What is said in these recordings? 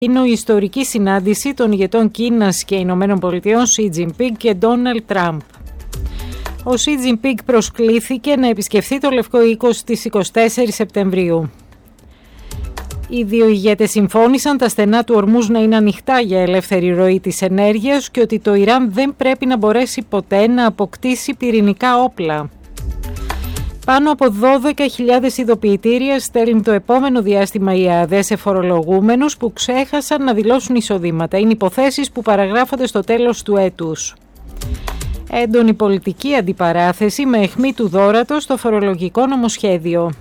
Είναι η ιστορική συνάντηση των ηγετών Κίνας και Ηνωμένων Πολιτειών Xi Jinping και Donald Trump. Ο Xi Jinping προσκλήθηκε να επισκεφθεί το Λευκό Οίκο στις 24 Σεπτεμβρίου. Οι δύο ηγέτες συμφώνησαν τα στενά του Ορμούζ να είναι ανοιχτά για ελεύθερη ροή της ενέργειας και ότι το Ιράν δεν πρέπει να μπορέσει ποτέ να αποκτήσει πυρηνικά όπλα. Πάνω από 12.000 ειδοποιητήρια στέλνει το επόμενο διάστημα η ΕΑΔ σε φορολογούμενους που ξέχασαν να δηλώσουν εισοδήματα. Είναι υποθέσεις που παραγράφονται στο τέλος του έτους. Έντονη πολιτική αντιπαράθεση με αιχμή του δώρατος στο φορολογικό νομοσχέδιο.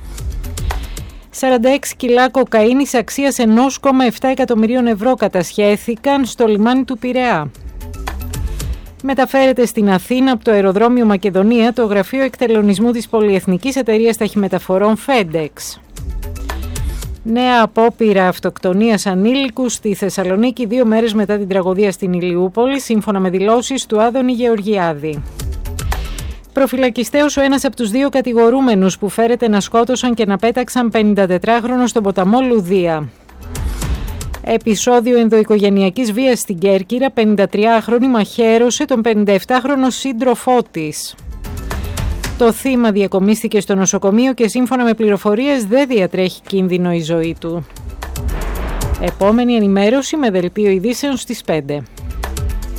46 κιλά κοκαίνης αξίας 1,7 εκατομμυρίων ευρώ κατασχέθηκαν στο λιμάνι του Πειραιά. Μεταφέρεται στην Αθήνα από το αεροδρόμιο Μακεδονία το γραφείο εκτελονισμού της πολυεθνικής εταιρείας ταχυμεταφορών FedEx. Νέα απόπειρα αυτοκτονίας ανήλικου στη Θεσσαλονίκη 2 μέρες μετά την τραγωδία στην Ηλιούπολη, σύμφωνα με δηλώσεις του Άδωνη Γεωργιάδη. Προφυλακιστέως ο ένας από τους δύο κατηγορούμενους που φέρεται να σκότωσαν και να πέταξαν 54χρονο στον ποταμό Λουδία. Επεισόδιο ενδοοικογενειακής βίας στην Κέρκυρα, 53χρονη μαχαίρωσε τον 57χρονο σύντροφό της. Το θύμα διακομίστηκε στο νοσοκομείο και σύμφωνα με πληροφορίες δεν διατρέχει κίνδυνο η ζωή του. Επόμενη ενημέρωση με δελτίο ειδήσεων στις 5.